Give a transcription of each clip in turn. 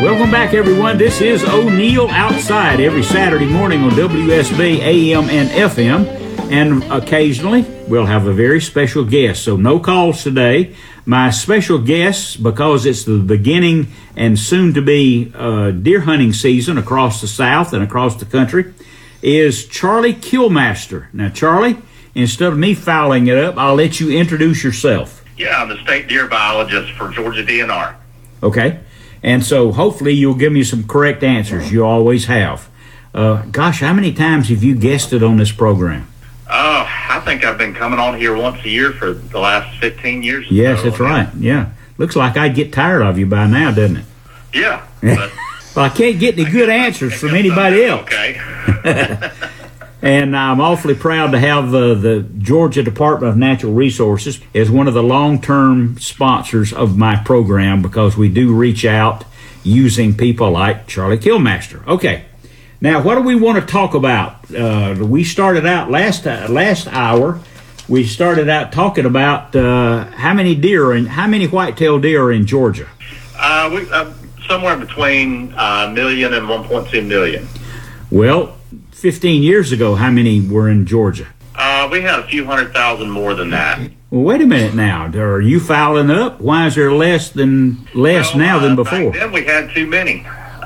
Welcome back, everyone. This is O'Neill Outside every Saturday morning on WSB AM and FM. And occasionally, we'll have a very special guest. So no calls today. My special guest, because it's the beginning and soon-to-be deer hunting season across the South and across the country, is Charlie Killmaster. Now, Charlie, instead of me fouling it up, I'll let you introduce yourself. Yeah, I'm the state deer biologist for Georgia DNR. Okay. And so hopefully you'll give me some correct answers. You always have. Gosh, how many times have you guested on this program? Oh, I think I've been coming on here once a year for the last 15 years. Yes, that's right. Yeah. Looks like I'd get tired of you by now, doesn't it? Yeah. But well, I can't get any good answers from anybody else. Okay. And I'm awfully proud to have the Georgia Department of Natural Resources as one of the long-term sponsors of my program, because we do reach out using people like Charlie Killmaster. Okay. Now, what do we want to talk about? We started out last hour. We started out talking about how many deer and how many whitetail deer are in Georgia. Somewhere between a million and 1.2 million. Well, 15 years ago, how many were in Georgia? We had a few 100,000 more than that. Well, wait a minute now. Are you fouling up? Why is there less now than before? Back then we had too many.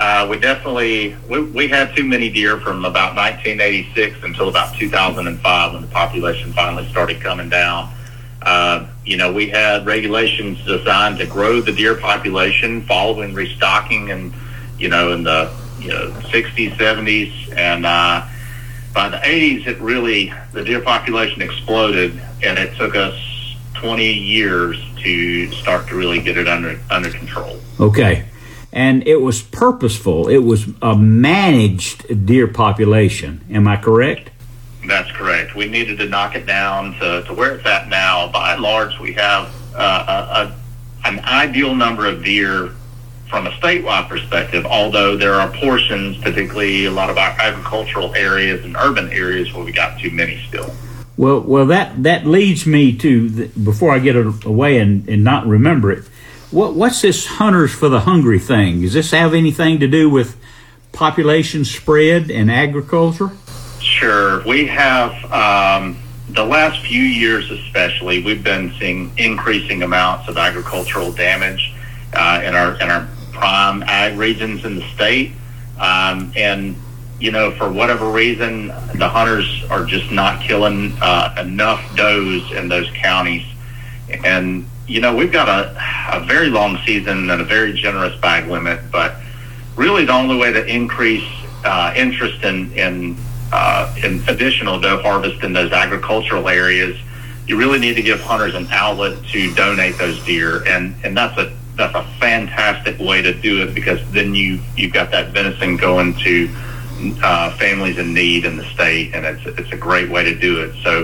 We had too many deer from about 1986 until about 2005 when the population finally started coming down. We had regulations designed to grow the deer population following restocking and, in the 60s, 70s, and by the 80s, the deer population exploded, and it took us 20 years to start to really get it under control. Okay. And it was purposeful. It was a managed deer population. Am I correct? That's correct. We needed to knock it down to where it's at now. By and large, we have an ideal number of deer from a statewide perspective, although there are portions, particularly a lot of our agricultural areas and urban areas, where we got too many still. Well, that leads me to, before I get away and not remember it, what's this Hunters for the Hungry thing? Does this have anything to do with population spread and agriculture? Sure. We have, the last few years especially, we've been seeing increasing amounts of agricultural damage in our prime ag regions in the state. And, for whatever reason, the hunters are just not killing enough does in those counties. And, we've got a very long season and a very generous bag limit, but really the only way to increase interest in additional doe harvest in those agricultural areas, you really need to give hunters an outlet to donate those deer, and that's a fantastic way to do it, because then you've got that venison going to families in need in the state, and it's a great way to do it. So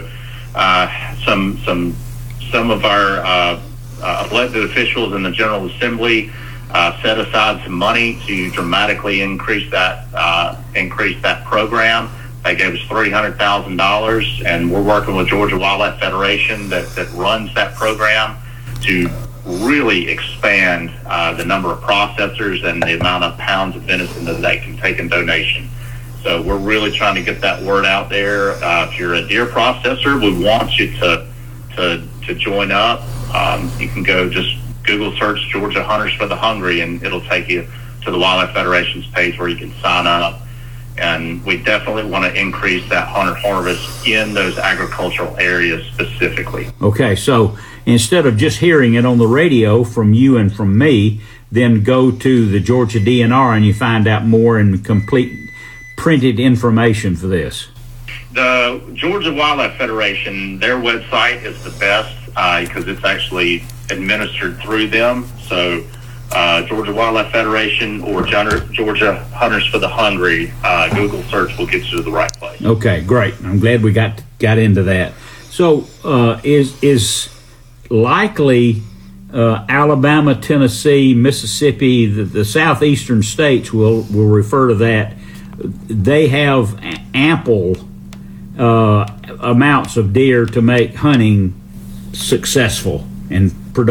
some of our elected officials in the General Assembly set aside some money to dramatically increase that program. They gave us $300,000, and we're working with Georgia Wildlife Federation that runs that program to really expand the number of processors and the amount of pounds of venison that they can take in donation. So we're really trying to get that word out there. If you're a deer processor, we want you to join up. You can go just Google search Georgia Hunters for the Hungry, and it'll take you to the Wildlife Federation's page where you can sign up. And we definitely want to increase that hunter harvest in those agricultural areas specifically. Okay, so instead of just hearing it on the radio from you and from me, then go to the Georgia DNR and you find out more and complete printed information for this. The Georgia Wildlife Federation, their website is the best because it's actually administered through them. So Georgia Wildlife Federation or Georgia Hunters for the Hungry, Google search will get you to the right place. Okay, great. I'm glad we got into that. So is likely Alabama, Tennessee, Mississippi, the southeastern states will refer to that. They have ample amounts of deer to make hunting successful and